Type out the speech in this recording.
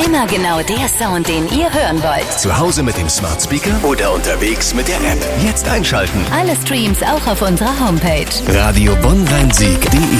Immer genau der Sound, den ihr hören wollt. Zu Hause mit dem Smart Speaker oder unterwegs mit der App. Jetzt einschalten. Alle Streams auch auf unserer Homepage. Radio Bonn-Rhein-Sieg.de